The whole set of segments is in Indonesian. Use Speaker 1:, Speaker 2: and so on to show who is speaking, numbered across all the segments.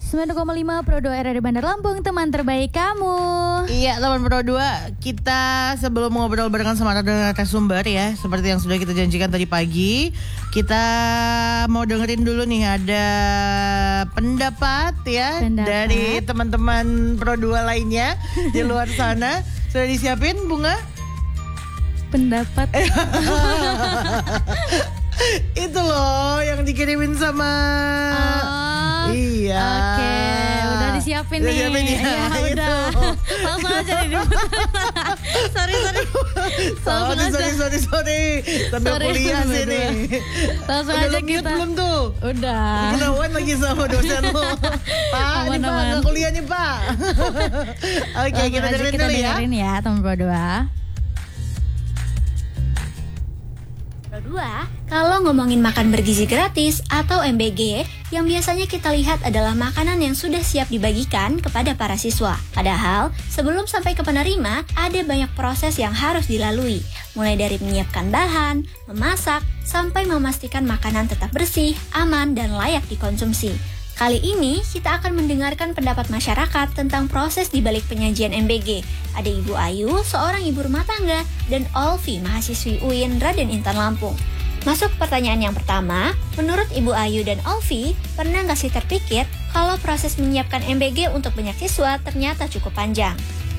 Speaker 1: 90,5 Pro 2 RRI Bandar Lampung, teman terbaik kamu.
Speaker 2: Iya, teman Pro 2, kita sebelum ngobrol barengan sama narasumber ya, seperti yang sudah kita janjikan tadi pagi, kita mau dengerin dulu nih ada pendapat dari teman-teman Pro 2 lainnya di luar sana. Sudah disiapin Bunga?
Speaker 1: Pendapat
Speaker 2: itu loh yang dikirimin sama iya.
Speaker 1: Oke, udah disiapin nih.
Speaker 2: Ya,
Speaker 1: udah. Langsung aja nih. Sorry.
Speaker 2: Sambil kuliah sini.
Speaker 1: Langsung aja kita.
Speaker 2: Belum tuh.
Speaker 1: Udah.
Speaker 2: Ketahuan lagi sama dosen lo. Pak, ini Pak, nggak kuliah nih Pak. Oke, kita dengerin
Speaker 1: ya teman Pro 2.
Speaker 3: Kalau ngomongin makan bergizi gratis atau MBG, yang biasanya kita lihat adalah makanan yang sudah siap dibagikan kepada para siswa. Padahal, sebelum sampai ke penerima, ada banyak proses yang harus dilalui. Mulai dari menyiapkan bahan, memasak, sampai memastikan makanan tetap bersih, aman, dan layak dikonsumsi. Kali ini, kita akan mendengarkan pendapat masyarakat tentang proses di balik penyajian MBG. Ada Ibu Ayu, seorang ibu rumah tangga, dan Olvi, mahasiswi UIN Raden Intan Lampung. Masuk pertanyaan yang pertama, menurut Ibu Ayu dan Olvi, pernah nggak sih terpikir kalau proses menyiapkan MBG untuk banyak siswa ternyata cukup panjang?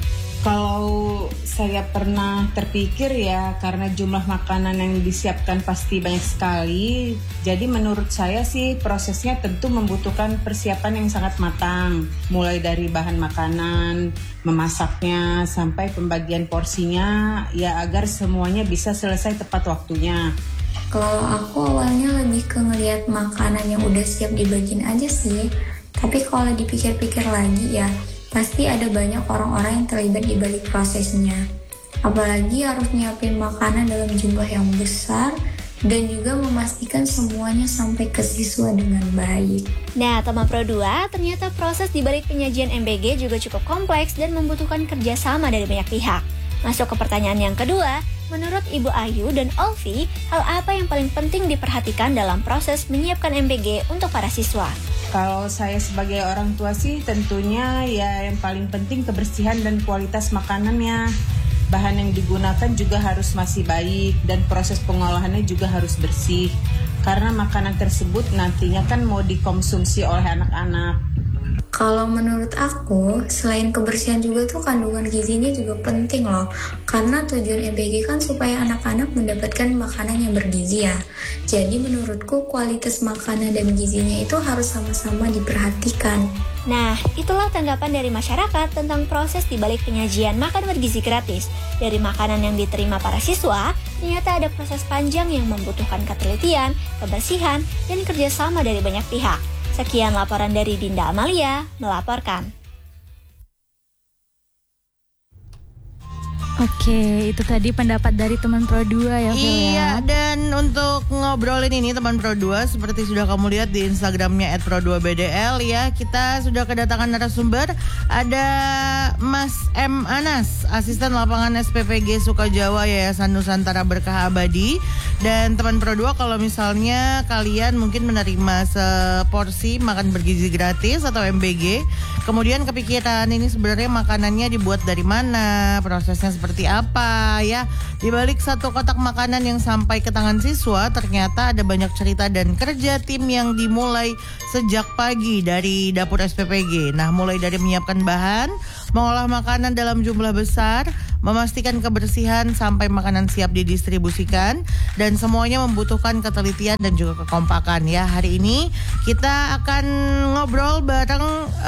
Speaker 4: Kalau saya pernah terpikir ya, karena jumlah makanan yang disiapkan pasti banyak sekali. Jadi menurut saya sih prosesnya tentu membutuhkan persiapan yang sangat matang. Mulai dari bahan makanan, memasaknya, sampai pembagian porsinya, ya agar semuanya bisa selesai tepat waktunya.
Speaker 5: Kalau aku awalnya lebih ke ngelihat makanan yang udah siap dibagiin aja sih. Tapi kalau dipikir-pikir lagi ya, pasti ada banyak orang-orang yang terlibat di balik prosesnya. Apalagi harus nyiapin makanan dalam jumlah yang besar dan juga memastikan semuanya sampai ke siswa dengan baik.
Speaker 3: Nah, teman Pro 2, ternyata proses di balik penyajian MBG juga cukup kompleks dan membutuhkan kerjasama dari banyak pihak. Masuk ke pertanyaan yang kedua, menurut Ibu Ayu dan Olvi, hal apa yang paling penting diperhatikan dalam proses menyiapkan MBG untuk para siswa?
Speaker 4: Kalau saya sebagai orang tua sih tentunya ya yang paling penting kebersihan dan kualitas makanannya. Bahan yang digunakan juga harus masih baik dan proses pengolahannya juga harus bersih. Karena makanan tersebut nantinya kan mau dikonsumsi oleh anak-anak.
Speaker 5: Kalau menurut aku, selain kebersihan juga tuh kandungan gizinya juga penting loh. Karena tujuan MBG kan supaya anak-anak mendapatkan makanan yang bergizi ya. Jadi menurutku kualitas makanan dan gizinya itu harus sama-sama diperhatikan.
Speaker 3: Nah, itulah tanggapan dari masyarakat tentang proses di balik penyajian makan bergizi gratis. Dari makanan yang diterima para siswa, ternyata ada proses panjang yang membutuhkan ketelitian, kebersihan, dan kerjasama dari banyak pihak. Sekian laporan dari Dinda Amalia, melaporkan.
Speaker 1: Oke, itu tadi pendapat dari teman Pro 2 ya, Phil.
Speaker 2: Iya, dan untuk ngobrolin ini teman Pro 2, seperti sudah kamu lihat di Instagramnya @pro2bdl ya, kita sudah kedatangan narasumber. Ada Mas M. Anas, asisten lapangan SPPG Sukajawa Yayasan Nusantara Berkah Abadi. Dan teman Pro 2, kalau misalnya kalian mungkin menerima seporsi makan bergizi gratis atau MBG, kemudian kepikiran ini sebenarnya makanannya dibuat dari mana, prosesnya seperti apa ya. Di balik satu kotak makanan yang sampai ke tangan siswa, ternyata ada banyak cerita dan kerja tim yang dimulai sejak pagi dari dapur SPPG. Nah, mulai dari menyiapkan bahan, mengolah makanan dalam jumlah besar, memastikan kebersihan sampai makanan siap didistribusikan, dan semuanya membutuhkan ketelitian dan juga kekompakan ya. Hari ini kita akan ngobrol bareng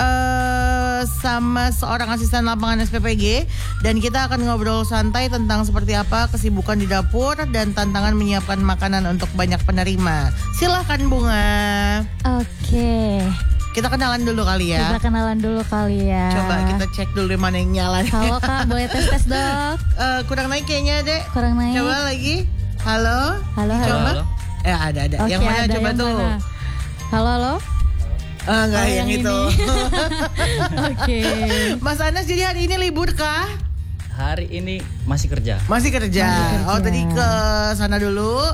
Speaker 2: sama seorang asisten lapangan SPPG, dan kita akan ngobrol santai tentang seperti apa kesibukan di dapur dan tantangan menyiapkan makanan untuk banyak penerima. Silahkan Bunga.
Speaker 1: Oke.
Speaker 2: Kita kenalan dulu kali ya. Coba kita cek dulu mana yang nyala.
Speaker 1: Halo Kak, boleh tes dok?
Speaker 2: Kurang naik kayaknya Dek.
Speaker 1: Kurang naik.
Speaker 2: Coba lagi. Halo.
Speaker 1: Coba.
Speaker 2: Ada.
Speaker 1: Oke,
Speaker 2: yang mana
Speaker 1: ada
Speaker 2: coba
Speaker 1: yang
Speaker 2: tuh?
Speaker 1: Mana? Halo.
Speaker 2: Enggak, yang itu.
Speaker 1: Oke.
Speaker 2: Mas Anas, jadi hari ini libur kah?
Speaker 6: Hari ini masih kerja.
Speaker 2: Masih kerja. Oh, tadi ke sana dulu.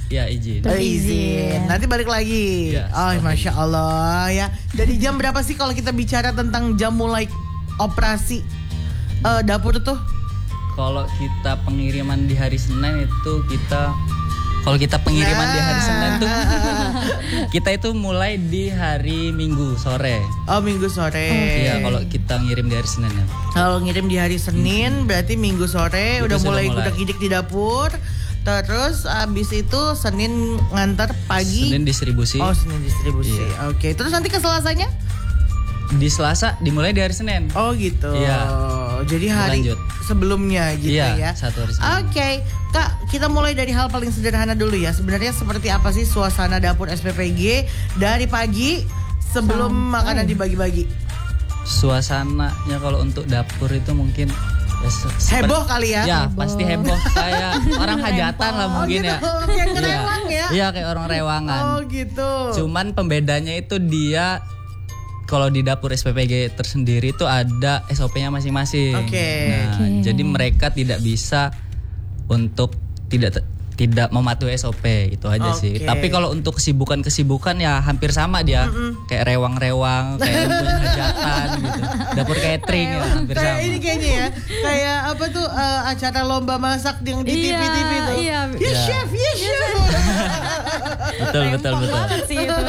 Speaker 6: Ya izin.
Speaker 2: Izin. Nanti balik lagi.
Speaker 6: Ya,
Speaker 2: Oh, Masya Allah ya. Jadi jam berapa sih kalau kita bicara tentang jam mulai operasi dapur tuh?
Speaker 6: Kalau kita pengiriman di hari Senin itu kalau kita pengiriman di hari Senin tuh kita itu mulai di hari Minggu sore.
Speaker 2: Oh, Minggu sore.
Speaker 6: Iya, kalau kita ngirim di hari Senin ya.
Speaker 2: Kalau ngirim di hari Senin berarti Minggu sore
Speaker 6: Itu
Speaker 2: udah
Speaker 6: sudah
Speaker 2: mulai
Speaker 6: mulai.
Speaker 2: gudak-gidik di dapur. Terus abis itu Senin ngantar pagi.
Speaker 6: Senin distribusi.
Speaker 2: Oh, Senin distribusi.
Speaker 6: Iya.
Speaker 2: Oke. Terus nanti ke Selasanya?
Speaker 6: Di Selasa dimulai di hari Senin.
Speaker 2: Oh gitu.
Speaker 6: Iya.
Speaker 2: Jadi hari
Speaker 6: Berlanjut.
Speaker 2: sebelumnya gitu
Speaker 6: Iya,
Speaker 2: ya.
Speaker 6: satu hari Senin.
Speaker 2: Oke, Kak, kita mulai dari hal paling sederhana dulu ya. Sebenarnya seperti apa sih suasana dapur SPPG dari pagi sebelum makanan dibagi-bagi?
Speaker 6: Suasananya kalau untuk dapur itu mungkin
Speaker 2: Heboh kali ya?
Speaker 6: Ya, pasti heboh kayak orang hajatan lah mungkin
Speaker 2: gitu.
Speaker 6: ya.
Speaker 2: Kayak ngerewang ya?
Speaker 6: Iya, kayak orang rewangan.
Speaker 2: Oh gitu.
Speaker 6: Cuman pembedanya itu dia kalau di dapur SPPG tersendiri itu ada SOP-nya masing-masing.
Speaker 2: Oke.
Speaker 6: Nah, jadi mereka tidak bisa untuk tidak mematuhi SOP, itu aja sih.
Speaker 2: Oke.
Speaker 6: Tapi kalau untuk kesibukan ya hampir sama dia. Kayak rewang-rewang, kayak punya hajatan gitu. Dapur catering ya hampir
Speaker 2: Kayak
Speaker 6: sama.
Speaker 2: ini kayaknya ya. Kayak apa tuh acara lomba masak yang di
Speaker 1: Iya,
Speaker 2: TV-TV tuh.
Speaker 1: iya.
Speaker 2: Yes chef, yes chef.
Speaker 6: Betul.
Speaker 1: banget sih itu.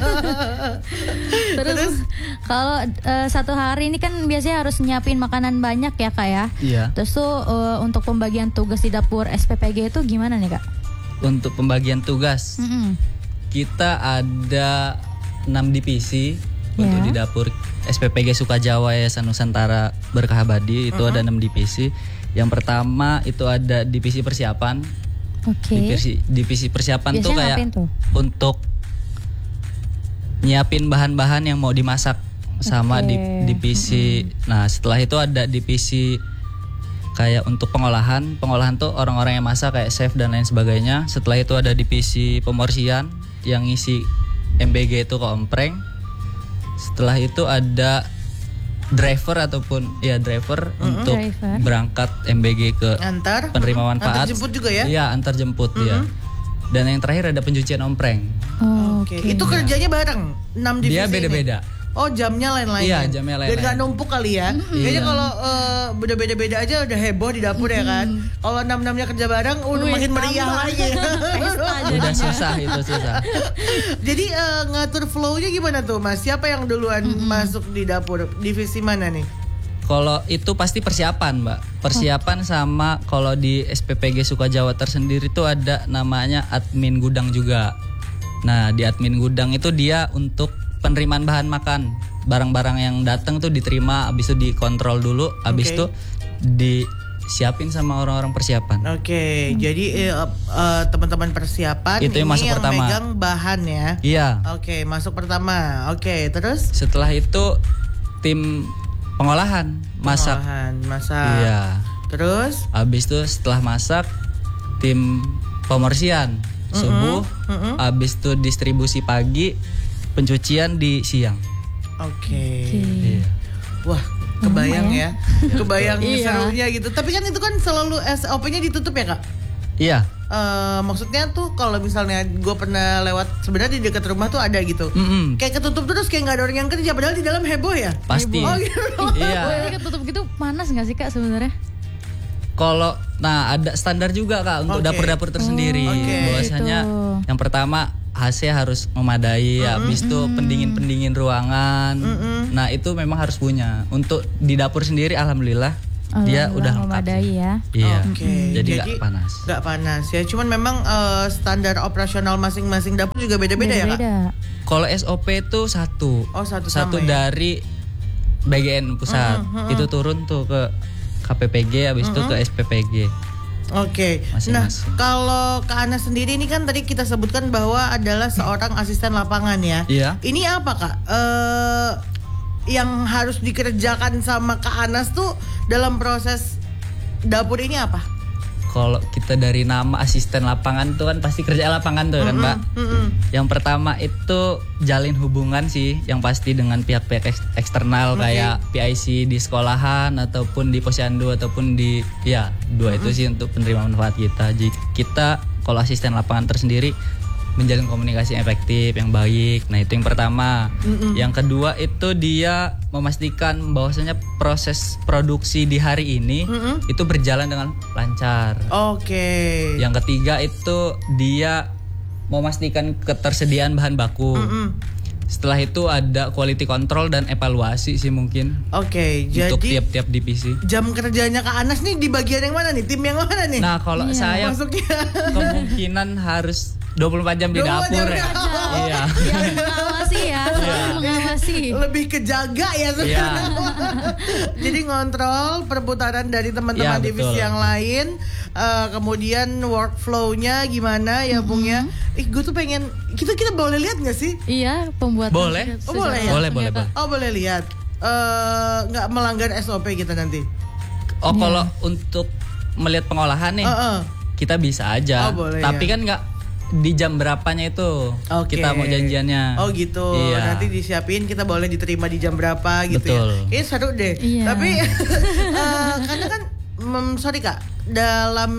Speaker 1: Terus kalau satu hari ini kan biasanya harus nyiapin makanan banyak ya Kak ya.
Speaker 6: Iya.
Speaker 1: Terus tuh untuk pembagian tugas di dapur SPPG itu gimana nih Kak?
Speaker 6: Untuk pembagian tugas,
Speaker 1: Mm-mm.
Speaker 6: kita ada 6 divisi
Speaker 1: Ya.
Speaker 6: untuk di dapur SPPG Sukajawa Yayasan Nusantara Berkah Abadi itu ada 6 divisi. Yang pertama itu ada divisi persiapan.
Speaker 1: Oke.
Speaker 6: Divisi persiapan tuh
Speaker 1: Biasanya
Speaker 6: kayak
Speaker 1: ngapain tuh?
Speaker 6: untuk nyiapin bahan-bahan yang mau dimasak sama
Speaker 1: Oke.
Speaker 6: divisi. Nah, setelah itu ada divisi kayak untuk pengolahan tuh orang-orang yang masak kayak chef dan lain sebagainya. Setelah itu ada divisi pemorsian yang ngisi MBG itu kompreng. Setelah itu ada driver untuk
Speaker 1: Driver.
Speaker 6: berangkat MBG ke
Speaker 2: Antar
Speaker 6: penerima manfaat.
Speaker 2: Antar jemput juga ya?
Speaker 6: Iya, antar jemput ya. Dan yang terakhir ada pencucian ompreng.
Speaker 2: Oke. Itu kerjanya bareng 6 divisi.
Speaker 6: Dia
Speaker 2: ini?
Speaker 6: beda-beda.
Speaker 2: Oh, jamnya lain-lain.
Speaker 6: Iya, jamnya
Speaker 2: Biar
Speaker 6: lain-lain.
Speaker 2: gak numpuk kali ya. Kayaknya kalau udah beda-beda aja udah heboh di dapur ya kan. Kalau 6-6-nya kerja bareng udah makin meriah lagi.
Speaker 6: Udah susah.
Speaker 2: Jadi ngatur flow-nya gimana tuh Mas? Siapa yang duluan masuk di dapur? Divisi mana nih?
Speaker 6: Kalau itu pasti persiapan, Mbak. Persiapan sama kalau di SPPG Sukajawa tersendiri tuh ada namanya admin gudang juga. Nah, di admin gudang itu dia untuk penerimaan bahan makan. Barang-barang yang datang tuh diterima, habis itu dikontrol dulu, habis
Speaker 2: Oke.
Speaker 6: itu disiapin sama orang-orang persiapan.
Speaker 2: Oke, jadi teman-teman persiapan
Speaker 6: Itu yang
Speaker 2: ini
Speaker 6: masuk
Speaker 2: yang
Speaker 6: pertama.
Speaker 2: megang bahan ya.
Speaker 6: Iya.
Speaker 2: Oke, masuk pertama. Oke, terus
Speaker 6: Setelah itu tim pengolahan, masak.
Speaker 2: pengolahan, masak.
Speaker 6: Iya.
Speaker 2: Terus
Speaker 6: Habis itu setelah masak tim pemorsian subuh, habis itu distribusi pagi, pencucian di siang.
Speaker 2: oke.
Speaker 6: Iya.
Speaker 2: Wah, kebayang ya. Kebayang
Speaker 1: Iya.
Speaker 2: serunya gitu. Tapi kan itu kan selalu SOP-nya ditutup ya, Kak?
Speaker 6: Iya.
Speaker 2: Maksudnya tuh kalau misalnya gue pernah lewat sebenarnya di dekat rumah tuh ada gitu.
Speaker 6: Mm-mm.
Speaker 2: Kayak ketutup terus kayak nggak ada orang yang kerja padahal di dalam heboh ya.
Speaker 6: Pasti.
Speaker 2: Oh gitu.
Speaker 6: Iya.
Speaker 1: Ini ketutup gitu panas nggak sih Kak sebenarnya?
Speaker 6: Kalau ada standar juga Kak untuk
Speaker 2: Oke.
Speaker 6: dapur-dapur tersendiri.
Speaker 2: Oke.
Speaker 6: Bahwasanya
Speaker 1: Gitu.
Speaker 6: yang pertama AC harus memadai, habis itu pendingin ruangan. Nah, itu memang harus punya. Untuk di dapur sendiri alhamdulillah dia udah lengkap
Speaker 1: memadai
Speaker 6: sih.
Speaker 1: ya.
Speaker 6: Iya.
Speaker 2: Oke.
Speaker 6: Jadi nggak panas.
Speaker 2: Nggak panas ya. Cuman memang standar operasional masing-masing dapur juga beda-beda ya, Kak?
Speaker 1: Beda.
Speaker 6: Kalau SOP itu satu.
Speaker 2: Oh, satu sama ya?
Speaker 6: dari BGN pusat. Itu turun tuh ke KPPG, habis itu ke SPPG.
Speaker 2: Oke.
Speaker 6: Masing-masing.
Speaker 2: Nah, kalau Kak Anas sendiri ini kan tadi kita sebutkan bahwa adalah seorang asisten lapangan ya.
Speaker 6: Iya.
Speaker 2: Ini apa, Kak? Yang harus dikerjakan sama Kak Anas tuh dalam proses dapur ini apa?
Speaker 6: Kalau kita dari nama asisten lapangan tuh kan pasti kerja lapangan tuh kan, Mbak. Yang pertama itu jalin hubungan sih, yang pasti dengan pihak-pihak eksternal kayak PIC di sekolahan ataupun di posyandu ataupun di dua itu sih untuk penerima manfaat kita. Jadi kita kalau asisten lapangan tersendiri menjalin komunikasi yang efektif, yang baik. Nah itu yang pertama. Yang kedua itu dia memastikan bahwasanya proses produksi di hari ini itu berjalan dengan lancar.
Speaker 2: Oke.
Speaker 6: Yang ketiga itu dia memastikan ketersediaan bahan baku. Setelah itu ada quality control dan evaluasi sih mungkin.
Speaker 2: Oke,
Speaker 6: untuk
Speaker 2: jadi
Speaker 6: tiap-tiap divisi.
Speaker 2: jam kerjanya Kak Anas nih di bagian yang mana nih? Tim yang mana nih?
Speaker 6: Nah kalau saya
Speaker 2: Masuknya
Speaker 6: kemungkinan harus 24 jam di
Speaker 2: 24
Speaker 6: dapur
Speaker 2: jam
Speaker 6: ya.
Speaker 2: di dapur.
Speaker 6: Iya.
Speaker 1: Yang mengawasi ya, mengawasi.
Speaker 2: lebih ke jaga ya sebenarnya. Jadi ngontrol perputaran dari teman-teman
Speaker 6: Ya,
Speaker 2: divisi
Speaker 6: betul.
Speaker 2: yang lain, kemudian workflow-nya gimana ya Bung ya. Gue tuh pengen kita boleh lihat nggak sih?
Speaker 1: Iya, pembuatan.
Speaker 6: Boleh.
Speaker 2: Oh, boleh ya?
Speaker 6: Boleh.
Speaker 2: Oh boleh lihat. Nggak melanggar SOP kita nanti.
Speaker 6: Oh kalau untuk melihat pengolahan nih kita bisa aja.
Speaker 2: Oh, boleh,
Speaker 6: tapi
Speaker 2: ya.
Speaker 6: kan nggak di jam berapanya itu
Speaker 2: Oke.
Speaker 6: kita mau janjiannya.
Speaker 2: Oh gitu.
Speaker 6: Iya.
Speaker 2: Nanti disiapin kita boleh diterima di jam berapa gitu
Speaker 6: Betul.
Speaker 2: ya. Kayaknya seru deh.
Speaker 1: Iya.
Speaker 2: Tapi karena kan sorry Kak, dalam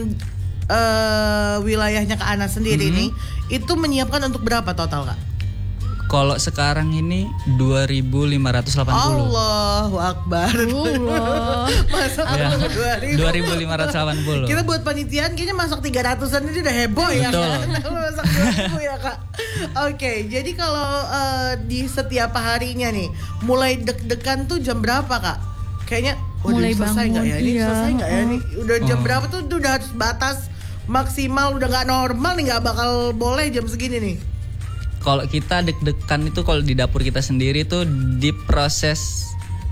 Speaker 2: wilayahnya Kak Anas sendiri nih itu menyiapkan untuk berapa total Kak?
Speaker 6: Kalau sekarang ini 2.580.
Speaker 2: Allahu Akbar.
Speaker 1: Allah.
Speaker 2: Masak
Speaker 6: Ya.
Speaker 2: 2.000.
Speaker 6: 2.580.
Speaker 2: Kita buat panitian kayaknya masak 300-an ini udah heboh ya
Speaker 6: Betul.
Speaker 2: kan. Masak 2.000 ya Kak. Oke, jadi kalau di setiap harinya nih mulai deg-degan tuh jam berapa Kak? Kayaknya
Speaker 1: Mulai
Speaker 2: selesai nggak ya?
Speaker 1: bangun,
Speaker 2: Ini
Speaker 1: iya.
Speaker 2: selesai nggak ya? Ini udah jam berapa tuh udah harus batas maksimal, udah nggak normal nih, nggak bakal boleh jam segini nih.
Speaker 6: Kalau kita deg-degan itu kalau di dapur kita sendiri tuh di proses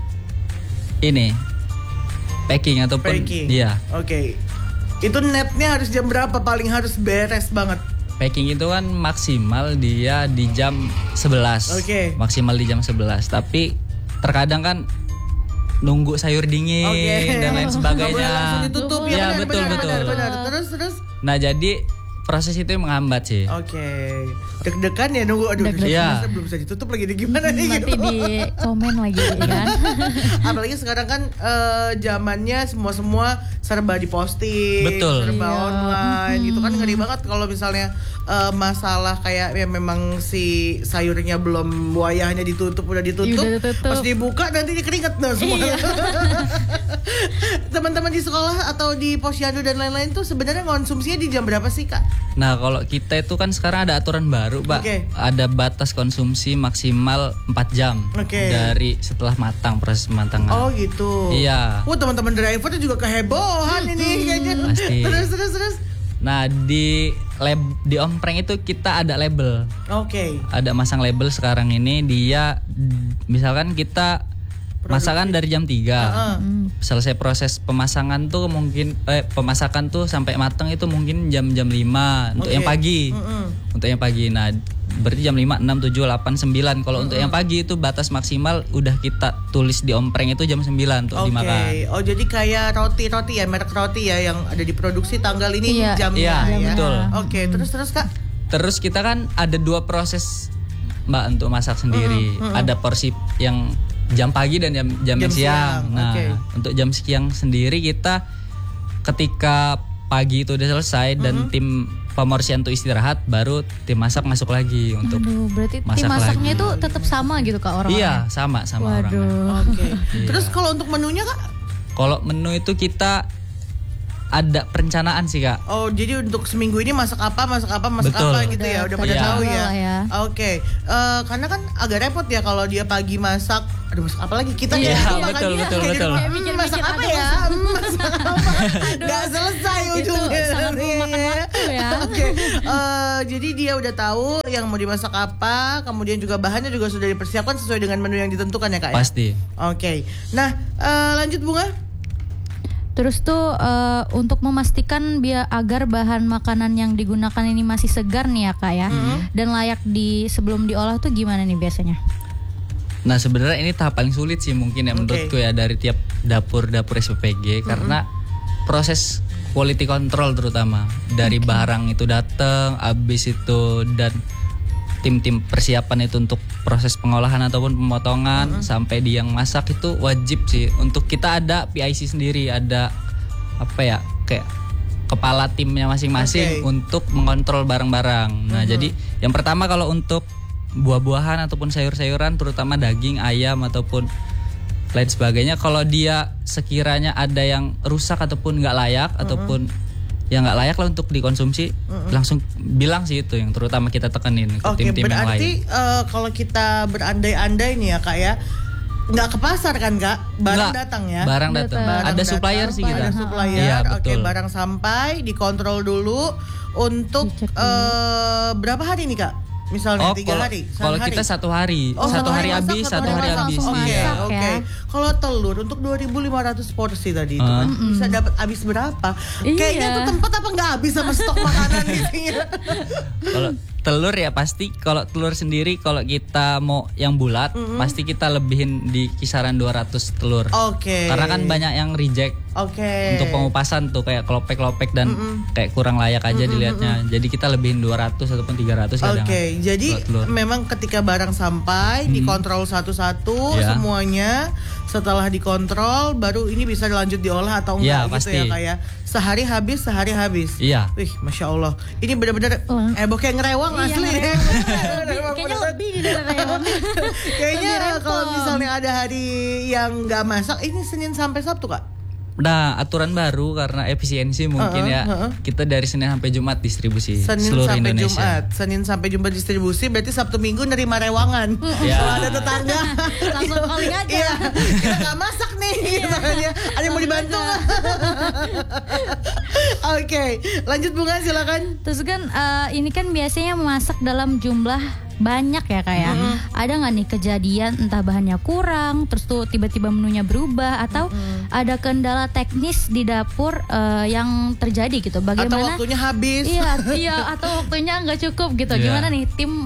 Speaker 6: ini packing ataupun
Speaker 2: Packing.
Speaker 6: iya.
Speaker 2: Oke. Itu netnya harus jam berapa paling harus beres banget?
Speaker 6: Packing itu kan maksimal dia di jam 11.
Speaker 2: Oke.
Speaker 6: Maksimal di jam 11. Tapi terkadang kan nunggu sayur dingin dan lain
Speaker 2: Nggak boleh
Speaker 6: sebagainya.
Speaker 2: langsung ditutup
Speaker 6: Iya,
Speaker 2: benar,
Speaker 6: betul.
Speaker 2: benar. Terus.
Speaker 6: Nah, jadi proses itu yang menghambat sih.
Speaker 2: Oke. Deg-degan ya nunggu
Speaker 1: Deg-degan.
Speaker 6: Iya.
Speaker 2: belum bisa ditutup lagi di gimana nih
Speaker 1: Nanti
Speaker 2: gitu.
Speaker 1: di komen lagi kan.
Speaker 2: Apalagi sekarang kan zamannya semua serba diposting,
Speaker 6: Betul.
Speaker 2: serba
Speaker 1: Iya.
Speaker 2: online gitu kan, ngeri banget kalau misalnya masalah kayak ya memang si sayurnya belum wayahnya ditutup udah ditutup,
Speaker 1: Udah ditutup.
Speaker 2: pas dibuka nanti keringet nah semua.
Speaker 1: Iya.
Speaker 2: Teman-teman di sekolah atau di posyandu dan lain-lain tuh sebenarnya konsumsinya di jam berapa sih Kak?
Speaker 6: Nah, kalau kita itu kan sekarang ada aturan baru, Pak.
Speaker 2: Oke.
Speaker 6: Ada batas konsumsi maksimal 4 jam
Speaker 2: Oke.
Speaker 6: dari setelah matang, proses pematangan.
Speaker 2: Oh gitu.
Speaker 6: Iya.
Speaker 2: Wah teman-teman driver tuh juga kehebohan ini kayaknya.
Speaker 6: Pasti.
Speaker 2: Terus.
Speaker 6: Nah, di ompreng itu kita ada label.
Speaker 2: Oke.
Speaker 6: Ada masang label sekarang ini dia misalkan kita masakan dari jam 3. Selesai proses pemasangan tuh mungkin pemasakan tuh sampai matang itu mungkin jam-jam 5 untuk
Speaker 2: Oke.
Speaker 6: yang pagi. Untuk yang pagi. Nah, berarti jam 5, 6, 7, 8, 9. Kalau untuk yang pagi itu batas maksimal udah kita tulis di ompreng itu jam 9 untuk dimakan.
Speaker 2: Oh jadi kayak roti ya, merek roti ya yang ada diproduksi tanggal ini
Speaker 1: Iya.
Speaker 2: jamnya
Speaker 6: Iya,
Speaker 2: ya.
Speaker 6: betul.
Speaker 2: Oke, terus Kak.
Speaker 6: Terus kita kan ada 2 proses Mbak untuk masak sendiri. Ada porsi yang jam pagi dan jam
Speaker 2: Jam
Speaker 6: siang.
Speaker 2: siang,
Speaker 6: Nah,
Speaker 2: oke.
Speaker 6: untuk jam siang sendiri kita ketika pagi itu udah selesai dan tim pemorsian tuh istirahat, baru tim masak masuk lagi untuk
Speaker 1: Aduh, berarti tim
Speaker 6: masak
Speaker 1: masaknya
Speaker 6: lagi.
Speaker 1: itu tetap sama gitu Kak orang.
Speaker 6: Iya, sama orangnya.
Speaker 1: Waduh.
Speaker 2: Oke.
Speaker 6: Iya.
Speaker 2: Terus kalau untuk menunya Kak?
Speaker 6: Kalau menu itu kita ada perencanaan sih, Kak.
Speaker 2: Oh jadi untuk seminggu ini masak apa
Speaker 6: Betul.
Speaker 2: gitu ya, udah pada
Speaker 6: Iya.
Speaker 2: tahu
Speaker 1: Lah
Speaker 2: ya.
Speaker 1: ya.
Speaker 2: Oke. Karena kan agak repot ya kalau dia pagi masak. Aduh masak apa lagi kita
Speaker 6: Iya,
Speaker 2: ya?
Speaker 6: betul,
Speaker 2: Makanya
Speaker 6: betul,
Speaker 2: kayak di
Speaker 6: betul.
Speaker 2: rumah,
Speaker 1: Kayak mikir-mikir,
Speaker 2: masak apa
Speaker 1: aduh,
Speaker 2: ya? Masak apa? Gak selesai
Speaker 1: Itu
Speaker 2: ujungnya.
Speaker 1: sangat memakan waktu ya.
Speaker 2: Oke. Jadi dia udah tahu yang mau dimasak apa, kemudian juga bahannya juga sudah dipersiapkan sesuai dengan menu yang ditentukan ya Kak ya?
Speaker 6: Pasti.
Speaker 2: Oke. Nah, lanjut Bunga.
Speaker 1: Terus tuh untuk memastikan biar agar bahan makanan yang digunakan ini masih segar nih ya Kak ya, dan layak sebelum diolah tuh gimana nih biasanya?
Speaker 6: Nah, sebenarnya ini tahap paling sulit sih mungkin ya menurutku ya dari tiap dapur SPPG karena proses quality control terutama dari barang itu datang, habis itu dan tim-tim persiapan itu untuk proses pengolahan ataupun pemotongan sampai di yang masak itu wajib sih untuk kita ada PIC sendiri, ada apa ya kayak kepala timnya masing-masing untuk mengontrol barang-barang. Nah, jadi yang pertama kalau untuk buah-buahan ataupun sayur-sayuran, terutama daging, ayam ataupun lain sebagainya, kalau dia sekiranya ada yang rusak ataupun nggak layak ataupun yang nggak layak lah untuk dikonsumsi, langsung bilang sih itu yang terutama kita tekenin ke tim-tim yang lain.
Speaker 2: Berarti kalau kita berandai-andai nih ya Kak ya, nggak ke pasar kan Kak? Barang datang ya?
Speaker 6: Barang datang. Ada supplier sih kita.
Speaker 2: Ada supplier.
Speaker 6: Iya,
Speaker 2: Oke,
Speaker 6: betul.
Speaker 2: barang sampai dikontrol dulu untuk berapa hari nih Kak? Misalnya 3 hari.
Speaker 6: Kalau kita 1 hari. Satu hari habis, satu hari habis.
Speaker 2: Oke. Kalau telur untuk 2.500 porsi tadi itu kan bisa dapat habis berapa? Kayaknya tuh tempat apa nggak habis sama stok makanan gitu.
Speaker 6: Kalau telur ya pasti, kalau telur sendiri kalau kita mau yang bulat pasti kita lebihin di kisaran 200 telur.
Speaker 2: Oke.
Speaker 6: Karena kan banyak yang reject.
Speaker 2: Oke.
Speaker 6: Untuk pengupasan tuh kayak kelopek-kelopek dan kayak kurang layak aja dilihatnya. Jadi kita lebihin 200 ataupun 300 kadang.
Speaker 2: Oke, jadi memang ketika barang sampai dikontrol satu-satu semuanya. Setelah dikontrol baru ini bisa dilanjut diolah atau enggak gitu
Speaker 6: pasti.
Speaker 2: ya kayak sehari habis.
Speaker 6: Iya.
Speaker 2: Wih, Masya Allah. Ini benar-benar kayak ngerewang asli.
Speaker 1: Kayaknya lebih di dalam rewang.
Speaker 2: Kayaknya kalau misalnya ada hari yang nggak masak, ini Senin sampai Sabtu Kak?
Speaker 6: Nah, aturan baru karena efisiensi mungkin kita dari Senin sampai Jumat distribusi seluruh
Speaker 2: sampai
Speaker 6: Indonesia.
Speaker 2: Senin sampai Jumat distribusi, berarti Sabtu Minggu nerima rewangan. Kalau ada tetangga
Speaker 1: Langsung calling aja.
Speaker 2: Kita nggak masak nih. Ada yang mau dibantu nggak? Oke, lanjut Bunga silakan.
Speaker 1: Terus kan ini kan biasanya memasak dalam jumlah banyak ya Kak ya. Ada nggak nih kejadian entah bahannya kurang, terus tuh tiba-tiba menunya berubah, atau ada kendala teknis di dapur yang terjadi gitu? Bagaimana?
Speaker 2: Atau waktunya habis?
Speaker 1: Iya, atau waktunya nggak cukup gitu. Gimana nih tim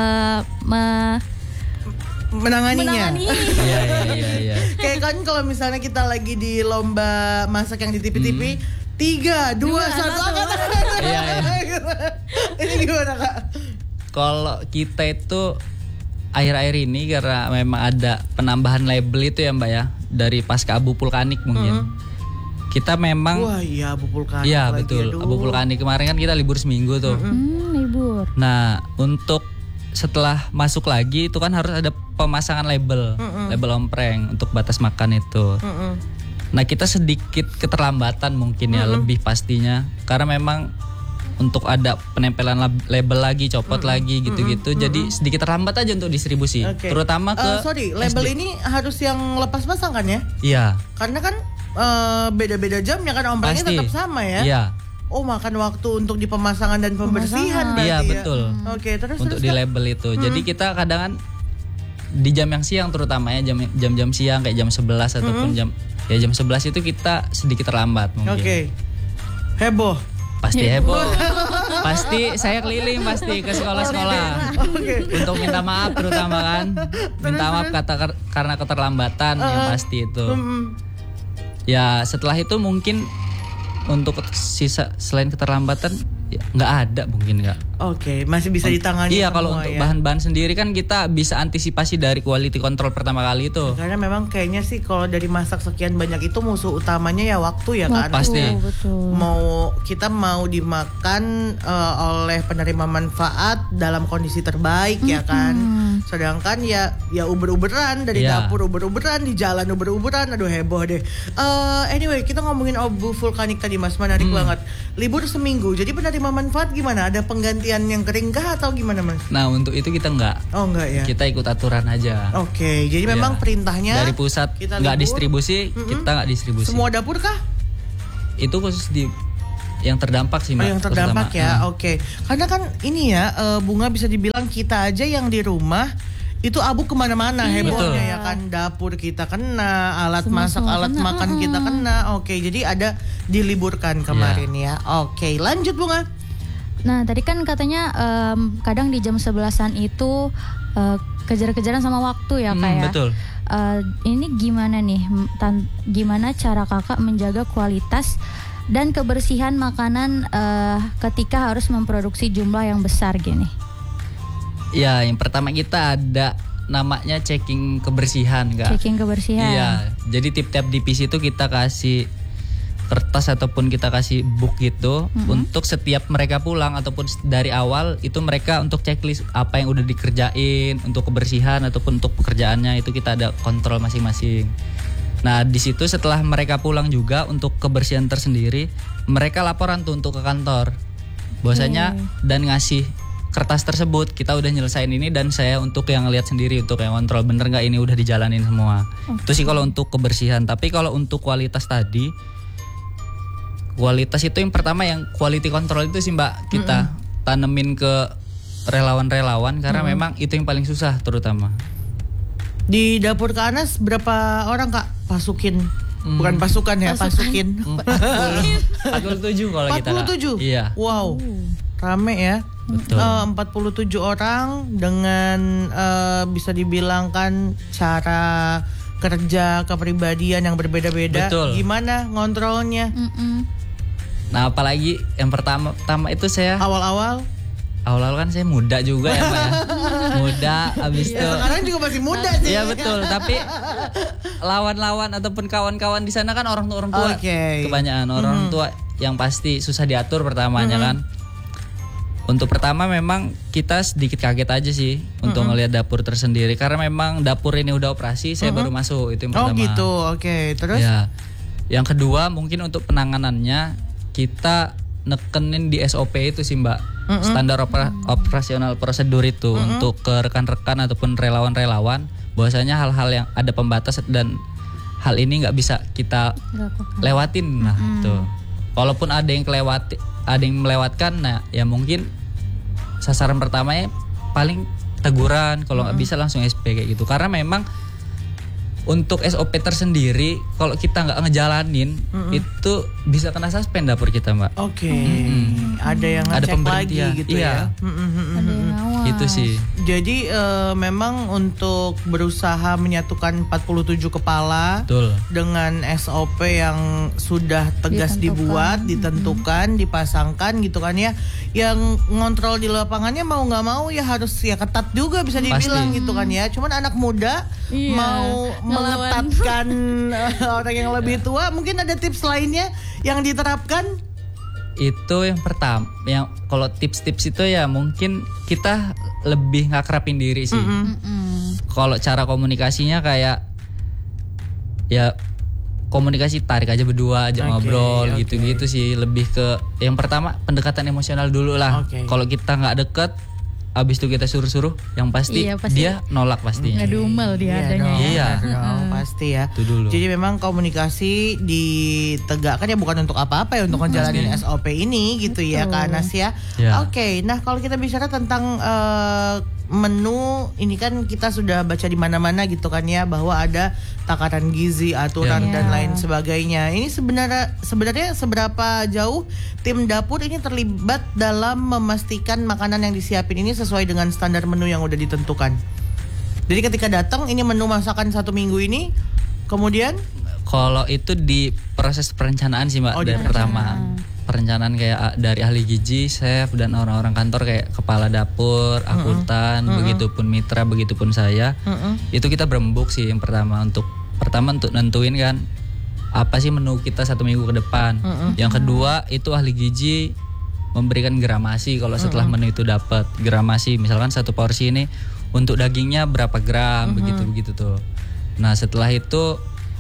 Speaker 2: menanganinya?
Speaker 6: Iya.
Speaker 2: Kayak kan kalau misalnya kita lagi di lomba masak yang di TV-TV, 3, 2, 1 angkat.
Speaker 6: Iya.
Speaker 2: Ini gimana Kak?
Speaker 6: Kalau kita itu akhir-akhir ini karena memang ada penambahan label itu ya Mbak ya, dari pasca abu vulkanik mungkin. Kita memang
Speaker 2: abu vulkanik.
Speaker 6: Iya betul, abu vulkanik kemarin kan kita libur seminggu tuh.
Speaker 1: Libur.
Speaker 6: Nah, untuk setelah masuk lagi itu kan harus ada pemasangan label, label ompreng untuk batas makan itu. Nah, kita sedikit keterlambatan mungkin ya, lebih pastinya karena memang untuk ada penempelan label lagi, copot lagi gitu-gitu. Jadi sedikit terlambat aja untuk distribusi. Terutama ke
Speaker 2: label ini harus yang lepas pasang kan ya?
Speaker 6: Iya.
Speaker 2: Karena kan beda-beda jamnya kan, omprengnya tetap sama ya?
Speaker 6: Iya.
Speaker 2: Oh, makan waktu untuk di pemasangan dan pembersihan berarti
Speaker 6: Iya,
Speaker 2: ya?
Speaker 6: betul.
Speaker 2: Oke, terus
Speaker 6: untuk di label itu. Jadi kita kadang kan di jam yang siang terutama ya, jam-jam siang kayak jam 11 ataupun jam 11 itu kita sedikit terlambat mungkin.
Speaker 2: Oke. Heboh.
Speaker 6: Pasti heboh. Pasti saya keliling pasti ke sekolah-sekolah. Untuk minta maaf terutama kan. Minta maaf karena keterlambatan yang pasti itu. Ya setelah itu mungkin untuk sisa selain keterlambatan ya, nggak ada mungkin nggak.
Speaker 2: Oke, masih bisa ditangani.
Speaker 6: Iya, kalau untuk bahan-bahan sendiri kan kita bisa antisipasi dari quality control pertama kali itu.
Speaker 2: Karena memang kayaknya sih kalau dari masak sekian banyak itu musuh utamanya ya waktu ya kan.
Speaker 6: Pasti.
Speaker 2: Kita mau dimakan oleh penerima manfaat dalam kondisi terbaik ya kan. Sedangkan ya uber-uberan dari dapur, uber-uberan di jalan, uber-uberan. Aduh heboh deh. Anyway, kita ngomongin abu vulkanik tadi Mas, menarik banget. Libur seminggu. Jadi penerima manfaat gimana? Ada penggantian yang kering kah atau gimana Mas?
Speaker 6: Nah, untuk itu kita enggak.
Speaker 2: Oh, enggak ya.
Speaker 6: Kita ikut aturan aja.
Speaker 2: Oke, jadi memang perintahnya
Speaker 6: dari pusat enggak distribusi, kita enggak distribusi.
Speaker 2: Semua dapur kah?
Speaker 6: Itu khusus di yang terdampak sih Mbak.
Speaker 2: Yang terdampak ya. Oke. Karena kan ini ya Bunga bisa dibilang kita aja yang di rumah itu abu kemana-mana hebohnya ya kan, dapur kita kena, alat masak, alat makan kita kena. Oke, jadi ada diliburkan kemarin ya. Oke, lanjut Bunga.
Speaker 1: Nah tadi kan katanya kadang di jam 11-an itu kejar-kejaran sama waktu ya Kak ya.
Speaker 6: Betul.
Speaker 1: Ini gimana nih, gimana cara kakak menjaga kualitas dan kebersihan makanan ketika harus memproduksi jumlah yang besar gini?
Speaker 6: Ya, yang pertama kita ada namanya checking kebersihan, Kak.
Speaker 1: Checking kebersihan.
Speaker 6: Iya, jadi tiap-tiap divisi itu kita kasih kertas ataupun kita kasih book gitu untuk setiap mereka pulang ataupun dari awal itu mereka untuk checklist apa yang udah dikerjain untuk kebersihan ataupun untuk pekerjaannya itu kita ada kontrol masing-masing. Nah di situ setelah mereka pulang juga untuk kebersihan tersendiri mereka laporan tuh untuk ke kantor bahwasanya dan ngasih kertas tersebut kita udah nyelesain ini dan saya untuk yang lihat sendiri untuk yang kontrol bener nggak ini udah dijalanin semua. Itu sih kalau untuk kebersihan. Tapi kalau untuk kualitas tadi, kualitas itu yang pertama yang quality control itu sih Mbak kita tanemin ke relawan-relawan karena memang itu yang paling susah terutama.
Speaker 2: Di dapur Kak Anas berapa orang Kak pasukin? Bukan pasukan ya, pasukin.
Speaker 6: 47 kalau kita.
Speaker 2: 47?
Speaker 6: Iya.
Speaker 2: Wow. Rame ya.
Speaker 6: Betul.
Speaker 2: 47 orang dengan bisa dibilangkan cara kerja kepribadian yang berbeda-beda.
Speaker 6: Betul.
Speaker 2: Gimana ngontrolnya?
Speaker 6: Nah apalagi yang pertama itu saya
Speaker 2: Awal-awal
Speaker 6: kan saya muda juga ya Pak ya. Muda abis itu.
Speaker 2: sekarang juga masih muda sih.
Speaker 6: Iya betul, tapi lawan-lawan ataupun kawan-kawan di sana kan orang tua.
Speaker 2: Oke.
Speaker 6: Kebanyakan orang tua yang pasti susah diatur pertamanya kan. Untuk pertama memang kita sedikit kaget aja sih untuk ngelihat dapur tersendiri karena memang dapur ini udah operasi, saya baru masuk itu yang pertama.
Speaker 2: Oh gitu, oke. Terus?
Speaker 6: Ya. Yang kedua mungkin untuk penanganannya kita nekenin di SOP itu sih Mbak. Standar operasional prosedur itu untuk ke rekan-rekan ataupun relawan-relawan bahwasanya hal-hal yang ada pembatas dan hal ini nggak bisa kita lewatin. Nah itu. Walaupun ada yang melewatkan, nah ya mungkin sasaran pertamanya paling teguran, kalau nggak bisa langsung SP kayak gitu. Karena memang untuk SOP tersendiri kalau kita nggak ngejalanin itu bisa kena suspend dapur kita Mbak.
Speaker 2: Oke. Ada yang
Speaker 6: Ada
Speaker 2: ngecek lagi
Speaker 6: pemberhentian.
Speaker 2: gitu
Speaker 6: Iya.
Speaker 2: ya.
Speaker 1: Ada yang ngawal.
Speaker 6: Itu sih.
Speaker 2: Jadi memang untuk berusaha menyatukan 47 kepala
Speaker 6: Betul.
Speaker 2: dengan SOP yang sudah tegas dibuat, ditentukan, dipasangkan gitu kan ya. Yang ngontrol di lapangannya mau nggak mau ya harus ya ketat juga bisa dibilang gitu kan ya. Cuman anak muda mau mengetatkan orang yang lebih tua, mungkin ada tips lainnya yang diterapkan?
Speaker 6: Itu yang pertama, yang kalau tips-tips itu ya mungkin kita lebih ngakrapin diri sih. Kalau cara komunikasinya kayak ya komunikasi tarik aja berdua aja ngobrol gitu-gitu sih. Lebih ke yang pertama pendekatan emosional dulu lah. Kalau kita nggak deket, abis itu kita suruh-suruh, yang pasti, dia nolak pastinya.
Speaker 1: Ngedumel dia adanya.
Speaker 6: Iya.
Speaker 2: Pasti ya.
Speaker 6: Itu dulu.
Speaker 2: Jadi memang komunikasi ditegakkan ya bukan untuk apa-apa ya, untuk ngejalanin SOP ini gitu ya Kak Anas ya. Oke, nah kalau kita bicara tentang menu ini kan kita sudah baca di mana-mana gitu kan ya bahwa ada takaran gizi, aturan dan lain sebagainya. Ini sebenarnya seberapa jauh tim dapur ini terlibat dalam memastikan makanan yang disiapin ini sesuai dengan standar menu yang udah ditentukan. Jadi ketika datang ini menu masakan 1 minggu ini, kemudian
Speaker 6: kalau itu di proses perencanaan sih Mbak dari pertama. Perencanaan kayak dari ahli gizi, chef dan orang-orang kantor kayak kepala dapur, akuntan, begitupun mitra, begitupun saya. Itu kita berembuk sih yang pertama untuk nentuin kan apa sih menu kita 1 minggu ke depan. Yang kedua itu ahli gizi memberikan gramasi kalau setelah menu itu dapat gramasi, misalkan 1 porsi ini untuk dagingnya berapa gram, begitu tuh. Nah setelah itu,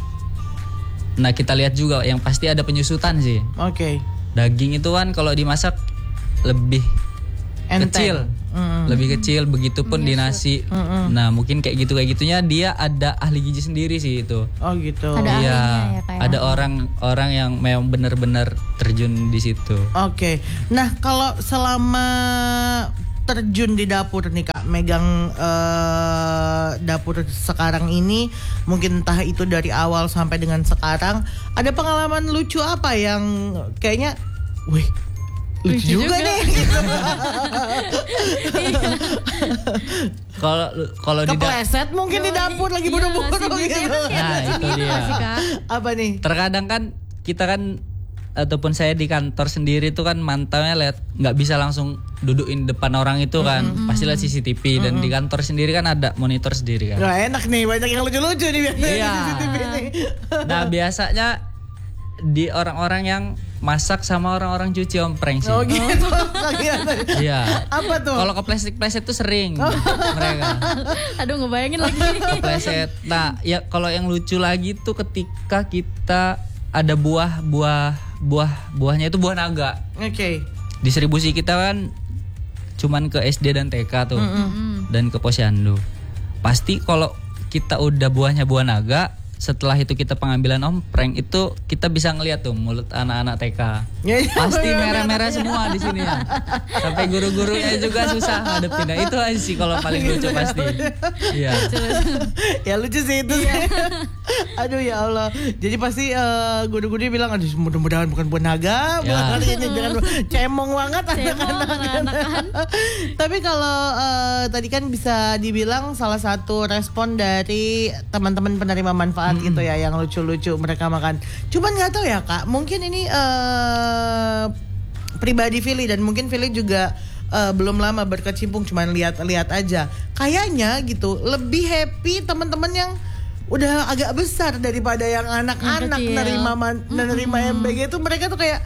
Speaker 6: nah kita lihat juga yang pasti ada penyusutan sih. Daging itu kan kalau dimasak lebih kecil, lebih kecil, begitupun di nasi. Nah mungkin kayak gitunya dia ada ahli gizi sendiri sih itu.
Speaker 2: Oh gitu.
Speaker 1: Ada
Speaker 6: Iya,
Speaker 1: ahlinya ya, kayak.
Speaker 6: ada orang yang memang benar-benar terjun di situ.
Speaker 2: Oke. Nah kalau selama terjun di dapur nih Kak, megang dapur sekarang ini, mungkin entah itu dari awal sampai dengan sekarang, ada pengalaman lucu apa yang kayaknya, wih lucu juga nih gitu.
Speaker 6: Kalau di
Speaker 2: Kepleset mungkin di dapur lagi buru-buru gitu.
Speaker 6: Nah itu dia.
Speaker 2: Apa nih?
Speaker 6: Terkadang kan kita kan ataupun saya di kantor sendiri tuh kan mantaunya lihat nggak bisa langsung dudukin depan orang itu kan, pasti lihat CCTV dan di kantor sendiri kan ada monitor sendiri kan.
Speaker 2: Nah enak nih, banyak yang lucu-lucu nih biasanya di CCTV nih.
Speaker 6: Nah biasanya di orang-orang yang masak sama orang-orang cuci ompreng sih.
Speaker 2: Oh gitu.
Speaker 6: Iya.
Speaker 2: Apa tuh?
Speaker 6: Kalau kepleset-pleset tuh sering mereka.
Speaker 1: Aduh ngebayangin lagi.
Speaker 6: Kepleset. Nah, ya kalau yang lucu lagi tuh ketika kita ada buahnya itu buah naga.
Speaker 2: Oke.
Speaker 6: Distribusi kita kan cuman ke SD dan TK tuh. Dan ke Posyandu. Pasti kalau kita udah buahnya buah naga, setelah itu kita pengambilan ompreng itu kita bisa ngeliat tuh mulut anak-anak TK. Pasti merah-merah semua di sini ya. Sampai guru-gurunya juga susah ngadepinnya. Itu aja sih kalau paling lucu pasti. Iya.
Speaker 2: Ya lucu sih itu. Aduh ya Allah. Jadi pasti guru-gurunya bilang aduh mudah-mudahan bukan buah naga, bukan kali ini jangan cemong banget anak-anak. Tapi kalau tadi kan bisa dibilang salah satu respon dari teman-teman penerima manfaat gitu ya yang lucu-lucu mereka makan. Cuman nggak tahu ya Kak, mungkin ini pribadi Fili dan mungkin Fili juga belum lama berkecimpung, cuman lihat-lihat aja. Kayaknya gitu lebih happy teman-teman yang udah agak besar daripada yang anak-anak menerima MBG itu. Mereka tuh kayak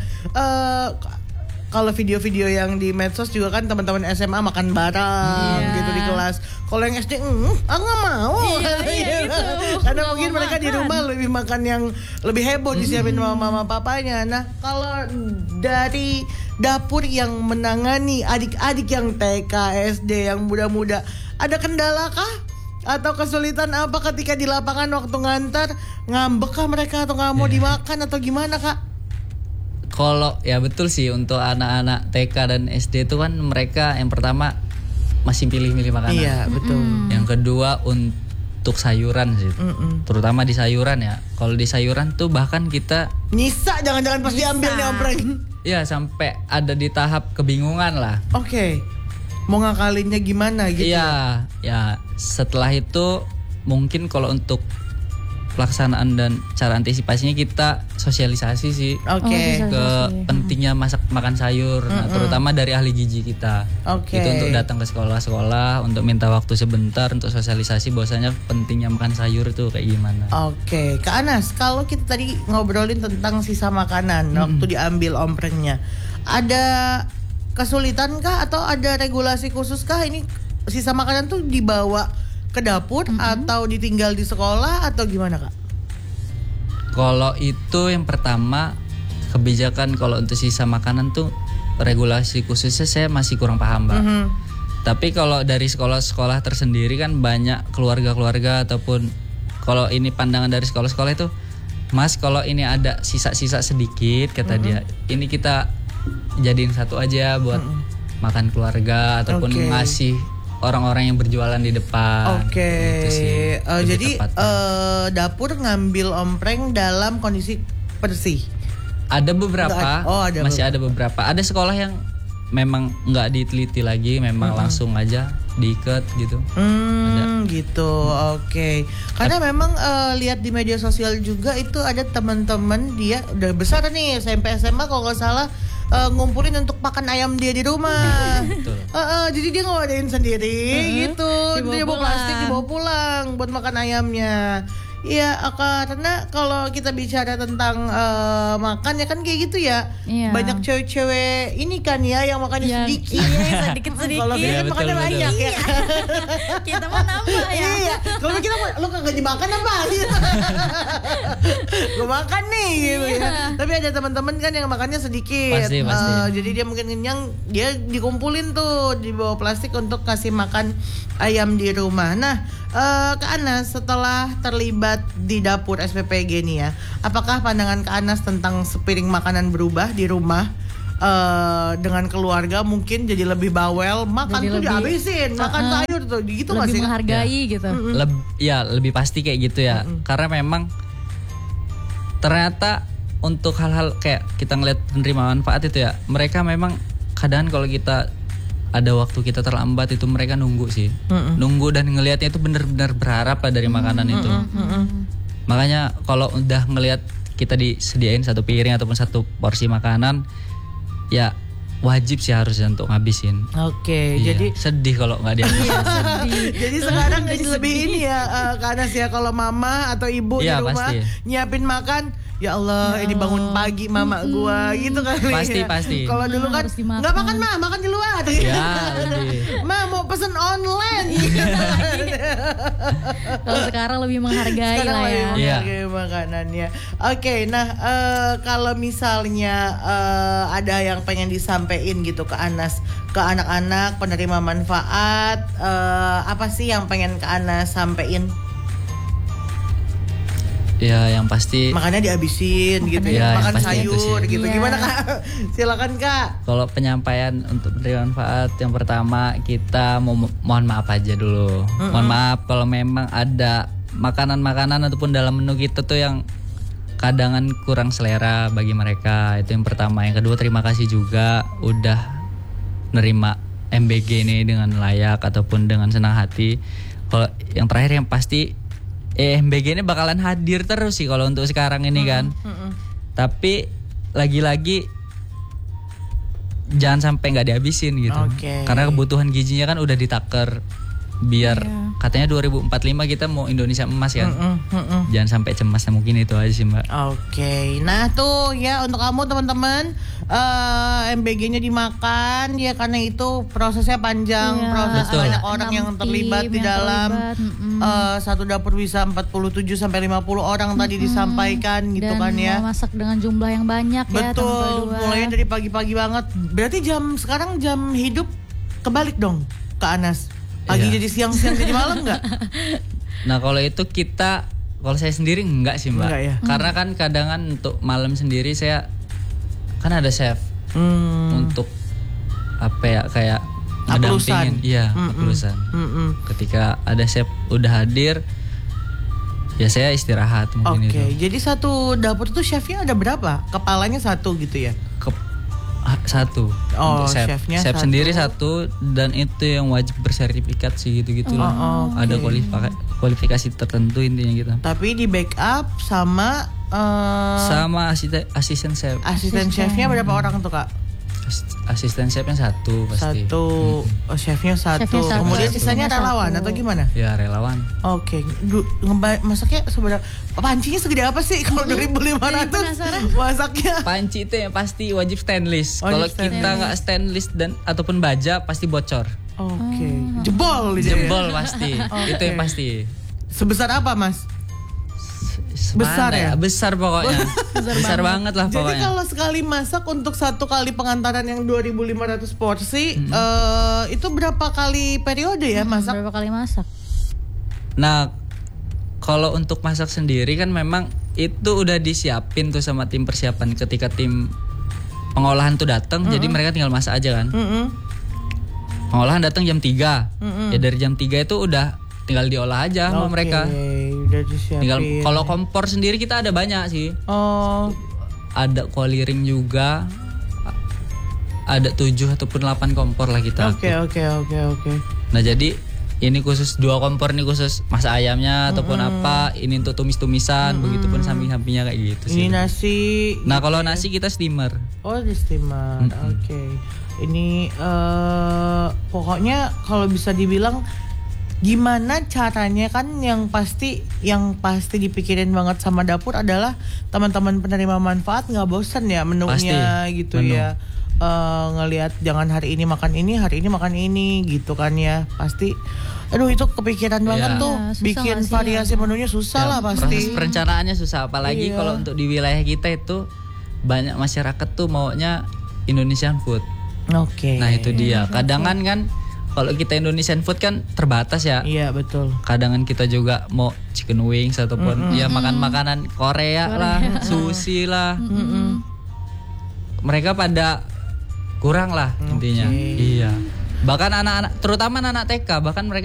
Speaker 2: kalau video-video yang di medsos juga kan teman-teman SMA makan bareng gitu di kelas. Kalau yang SD aku nggak mau.
Speaker 1: Gitu.
Speaker 2: Karena mungkin mereka di rumah lebih makan yang lebih heboh disiapin mama papanya. Nah kalau dari dapur yang menangani adik-adik yang TK, SD, yang muda-muda, ada kendala kah? Atau kesulitan apa ketika di lapangan waktu ngantar? Ngambek kah mereka atau nggak mau dimakan atau gimana Kak?
Speaker 6: Kalau ya betul sih untuk anak-anak TK dan SD itu kan mereka yang pertama masih pilih-pilih makanan.
Speaker 2: Iya betul.
Speaker 6: Yang kedua untuk sayuran sih, terutama di sayuran ya. Kalau di sayuran tuh bahkan kita
Speaker 2: nyisa jangan-jangan pas diambil nih ompreng.
Speaker 6: Iya sampai ada di tahap kebingungan lah.
Speaker 2: Oke. Mau ngakalinnya gimana gitu?
Speaker 6: Iya, ya setelah itu mungkin kalau untuk pelaksanaan dan cara antisipasinya kita sosialisasi sih.
Speaker 2: Oke.
Speaker 6: Ke pentingnya makan sayur, nah, terutama dari ahli gizi kita.
Speaker 2: Oke.
Speaker 6: Itu untuk datang ke sekolah-sekolah untuk minta waktu sebentar untuk sosialisasi bahwasanya pentingnya makan sayur itu kayak gimana.
Speaker 2: Oke, Kak Anas, kalau kita tadi ngobrolin tentang sisa makanan waktu diambil omprengnya, ada kesulitan kah atau ada regulasi khusus kah ini sisa makanan tuh dibawa ke dapur atau ditinggal di sekolah atau gimana Kak?
Speaker 6: Kalau itu yang pertama kebijakan kalau untuk sisa makanan tuh regulasi khususnya saya masih kurang paham Mbak. Tapi kalau dari sekolah-sekolah tersendiri kan banyak keluarga-keluarga ataupun kalau ini pandangan dari sekolah-sekolah itu, Mas kalau ini ada sisa-sisa sedikit kata dia, ini kita jadiin satu aja buat makan keluarga ataupun ngasih orang-orang yang berjualan di depan.
Speaker 2: Oke.
Speaker 6: Gitu sih,
Speaker 2: jadi dapur ngambil ompreng dalam kondisi bersih.
Speaker 6: Ada beberapa,
Speaker 2: ada
Speaker 6: masih ada beberapa. Ada sekolah yang memang nggak diteliti lagi, memang langsung aja diikat gitu.
Speaker 2: Gitu. Oke. Karena memang lihat di media sosial juga itu ada teman-teman dia udah besar nih SMP SMA kalau nggak salah. Ngumpulin untuk makan ayam dia di rumah. Jadi dia ngadain sendiri gitu. Dia bawa plastik dibawa pulang buat makan ayamnya. Iya, karena kalau kita bicara tentang makan ya kan kayak gitu ya. Banyak cewek-cewek ini kan ya yang makannya sedikit.
Speaker 1: Sedikit-sedikit.
Speaker 2: Kalau kita makannya banyak ya.
Speaker 1: Kita mau nambah ya.
Speaker 2: Iya. Kalau kita lu kagak dimakan apa? Gue makan nih gitu ya. Tapi ada teman-teman kan yang makannya sedikit.
Speaker 6: Pasti.
Speaker 2: Jadi dia mungkin kenyang, dia dikumpulin tuh di bawah plastik untuk kasih makan ayam di rumah. Nah, Kak Anas setelah terlibat di dapur SPPG nih ya, apakah pandangan Kak Anas tentang sepiring makanan berubah di rumah? Dengan keluarga mungkin jadi lebih bawel, makan jadi tuh dihabisin, makan sayur tuh gitu nggak sih?
Speaker 1: Lebih menghargai gitu.
Speaker 6: Lebih pasti kayak gitu ya. Karena memang ternyata untuk hal-hal kayak kita ngeliat penerima manfaat itu ya, mereka memang kadang kalau kita ada waktu kita terlambat itu mereka nunggu sih, nunggu dan ngelihatnya itu benar-benar berharap lah dari makanan itu. Makanya kalau udah ngelihat kita disediain satu piring ataupun satu porsi makanan, ya wajib sih harusnya untuk ngabisin.
Speaker 2: Oke,
Speaker 6: iya,
Speaker 2: jadi
Speaker 6: sedih kalau nggak dihabisin.
Speaker 2: Jadi sekarang jadi lebih ini ya, karena sih ya kalau mama atau ibu di rumah nyiapin makan, ya Allah ini bangun pagi mama gua gitu kali.
Speaker 6: Pasti.
Speaker 2: Kalau dulu kan
Speaker 1: harus dimakan.
Speaker 2: nggak makan mah, makan di luar.
Speaker 6: Ya, lebih.
Speaker 2: Ma mau pesen online.
Speaker 1: Kalau sekarang lebih menghargai
Speaker 2: Sekarang
Speaker 1: lah
Speaker 2: lagi
Speaker 1: ya.
Speaker 2: menghargai makanannya. Oke, nah kalau misalnya ada yang pengen disampaikan gitu ke Anas, ke anak-anak penerima manfaat, apa sih yang pengen ke Anas sampein?
Speaker 6: Ya yang pasti
Speaker 2: Makannya dihabisin gitu
Speaker 6: Ya,
Speaker 2: ya, makan
Speaker 6: pasti itu
Speaker 2: sayur
Speaker 6: sih.
Speaker 2: gitu.
Speaker 1: Iya.
Speaker 2: Gimana Kak? Silakan Kak.
Speaker 6: kalau penyampaian untuk menerima manfaat, yang pertama kita mohon maaf aja dulu. Mohon maaf kalau memang ada makanan-makanan ataupun dalam menu kita tuh yang kadangan kurang selera bagi mereka. Itu yang pertama. Yang kedua, terima kasih juga udah nerima MBG ini dengan layak ataupun dengan senang hati. Kalau yang terakhir yang pasti MBG ini bakalan hadir terus sih kalau untuk sekarang ini kan. Tapi lagi-lagi jangan sampai nggak dihabisin gitu.
Speaker 2: Oke.
Speaker 6: Karena kebutuhan gizinya kan udah ditaker biar katanya 2045 kita mau Indonesia emas kan. Jangan sampai cemas, mungkin itu aja sih Mbak.
Speaker 2: Oke, nah tuh ya untuk kamu teman-teman, MBG-nya dimakan ya, karena itu prosesnya panjang,
Speaker 1: Iya.
Speaker 2: proses
Speaker 6: Betul.
Speaker 2: banyak orang yang
Speaker 1: Enam
Speaker 2: terlibat
Speaker 1: tim
Speaker 2: di
Speaker 1: yang
Speaker 2: dalam.
Speaker 1: terlibat,
Speaker 2: Satu dapur bisa 47 sampai 50 orang tadi disampaikan gitu
Speaker 1: Dan
Speaker 2: kan ya.
Speaker 1: memasak dengan jumlah yang banyak ya.
Speaker 2: Betul,
Speaker 1: teman-teman.
Speaker 2: mulainya dari pagi-pagi banget. Berarti sekarang jam hidup kebalik dong ke Anas. Pagi
Speaker 6: Iya.
Speaker 2: jadi siang jadi malam nggak?
Speaker 6: Nah kalau itu kalau saya sendiri enggak sih Mbak.
Speaker 2: Enggak ya?
Speaker 6: Karena kan kadangan untuk malam sendiri saya kan ada chef untuk apa ya, kayak
Speaker 2: Aplusan.
Speaker 6: ngedampingin. Iya, aplusan. Ketika ada chef udah hadir, ya saya istirahat mungkin
Speaker 2: Oke,
Speaker 6: itu.
Speaker 2: jadi satu dapur tuh chefnya ada berapa? Kepalanya satu gitu ya?
Speaker 6: Satu.
Speaker 2: Oh,
Speaker 6: Untuk chef.
Speaker 2: chefnya
Speaker 6: Chef
Speaker 2: satu.
Speaker 6: sendiri satu, dan itu yang wajib bersertifikat sih gitu-gitu lah. Ada kualifikasi tertentu intinya gitu.
Speaker 2: Tapi di backup sama
Speaker 6: Sama asisten chef.
Speaker 2: asisten chefnya berapa orang tuh Kak?
Speaker 6: Asisten chefnya satu pasti.
Speaker 2: Satu, chefnya satu.
Speaker 1: Chefnya satu.
Speaker 2: Kemudian
Speaker 6: Satu.
Speaker 2: sisanya relawan
Speaker 1: Satu.
Speaker 2: atau gimana?
Speaker 6: Ya relawan.
Speaker 2: Oke, masaknya sebenarnya pancinya segede apa sih kalau 2.500? Masaknya.
Speaker 6: Panci itu yang pasti wajib stainless.
Speaker 2: Wajib
Speaker 6: Kalau
Speaker 2: stainless.
Speaker 6: kita nggak stainless dan ataupun baja pasti bocor.
Speaker 2: Oke, jebol dia ya?
Speaker 6: Jebol pasti. Itu yang pasti.
Speaker 2: Sebesar apa Mas? Besar
Speaker 6: Mana
Speaker 2: ya?
Speaker 6: Besar pokoknya. besar banget lah
Speaker 2: Jadi
Speaker 6: pokoknya.
Speaker 2: kalau sekali masak untuk satu kali pengantaran yang 2.500 porsi, itu berapa kali periode ya masak?
Speaker 1: Berapa kali masak?
Speaker 6: Nah, kalau untuk masak sendiri kan memang itu udah disiapin tuh sama tim persiapan ketika tim pengolahan tuh datang, jadi mereka tinggal masak aja kan. Pengolahan datang jam 3. Ya dari jam 3 itu udah tinggal diolah aja sama mereka.
Speaker 2: Udah disiapin.
Speaker 6: Tinggal kalau kompor sendiri kita ada banyak sih.
Speaker 2: Oh,
Speaker 6: Ada kualiring juga. Ada 7 ataupun 8 kompor lah kita.
Speaker 2: oke.
Speaker 6: Nah, jadi ini khusus 2 kompor nih khusus masak ayamnya ataupun apa, ini untuk tumis-tumisan, begitupun samping-sampingnya kayak gitu sih.
Speaker 2: Ini nasi.
Speaker 6: Nah, kalau nasi kita steamer.
Speaker 2: Oh, di steamer. Oke. Ini pokoknya kalau bisa dibilang gimana caranya kan yang pasti dipikirin banget sama dapur adalah teman-teman penerima manfaat nggak bosan ya menunya
Speaker 6: Pasti,
Speaker 2: gitu
Speaker 6: menu.
Speaker 2: ya. Ngelihat jangan hari ini makan ini gitu kan ya. Pasti aduh itu kepikiran banget
Speaker 6: Iya.
Speaker 2: tuh
Speaker 1: Ya, susah
Speaker 2: bikin
Speaker 1: nggak sih
Speaker 2: variasi menunya susah
Speaker 6: Ya,
Speaker 2: lah
Speaker 6: proses
Speaker 2: pasti.
Speaker 6: perencanaannya susah, apalagi
Speaker 2: Iya.
Speaker 6: kalau untuk di wilayah kita itu banyak masyarakat tuh maunya Indonesian food.
Speaker 2: Oke.
Speaker 6: Nah, itu dia. Kadangan kan kalau kita Indonesian food kan terbatas ya.
Speaker 2: Iya betul.
Speaker 6: Kadangan kita juga mau chicken wings ataupun ya makan makanan Korea lah, sushi lah. Mereka pada kurang lah intinya. Iya. Bahkan anak-anak, terutama anak TK, bahkan mereka